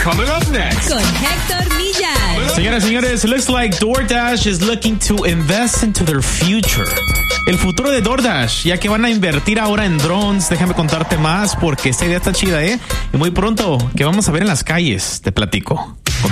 Coming up next. Con Héctor Millar. Señoras y señores, it looks like DoorDash is looking to invest into their future. El futuro de DoorDash, ya que van a invertir ahora en drones. Déjame contarte más porque esta idea está chida, ¿eh? Y muy pronto, que vamos a ver en las calles, te platico.